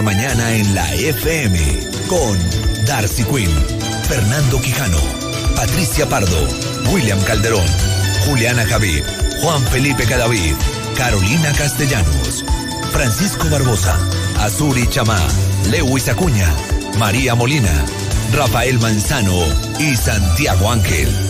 Mañana en la FM con Darcy Quinn, Fernando Quijano, Patricia Pardo, William Calderón, Juliana Javid, Juan Felipe Cadavid, Carolina Castellanos, Francisco Barbosa, Azuri Chamá, Lewis Acuña, María Molina, Rafael Manzano y Santiago Ángel.